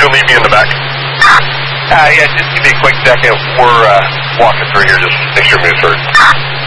you'll meet me in the back? Yeah, just give me a quick second. We're walking through here, just make sure moves heard.